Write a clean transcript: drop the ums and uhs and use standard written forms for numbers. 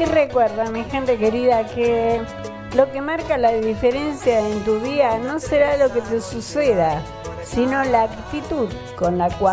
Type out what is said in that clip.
Y recuerda, mi gente querida, que lo que marca la diferencia en tu día no será lo que te suceda, sino la actitud con la cual